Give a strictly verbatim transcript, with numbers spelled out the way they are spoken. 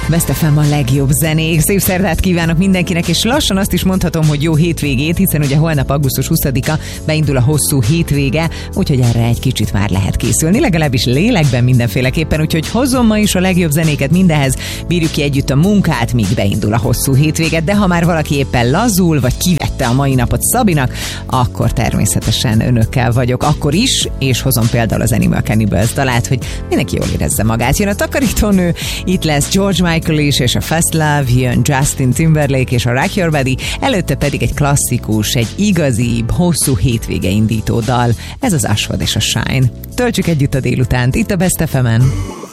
Best ef em a legjobb zenék. Szép szerdát kívánok mindenkinek, és lassan azt is mondhatom, hogy jó hétvégét, hiszen ugye holnap augusztus huszadika beindul a hosszú hétvége, úgyhogy erre egy kicsit már lehet készülni, legalábbis lélekben mindenféleképpen, úgyhogy hozom ma is a legjobb zenéket mindehez, bírjuk ki együtt a munkát, míg beindul a hosszú hétvége, de ha már valaki éppen lazul, vagy kivette a mai napot Szabinak, akkor természetesen önökkel vagyok, akkor is, és hozom például az Animal Cannibals dalát, hogy mindenki jól érezze magát. Jön a takarítónő, itt lesz George Michael is, és a Fast Love, jön Justin Timberlake és a Rock Your Body, előtte pedig egy klasszikus, egy igazi, hosszú hétvége indító dal, ez az Ashford és a Shine. Töltsük együtt a délutánt, itt a Best ef emen.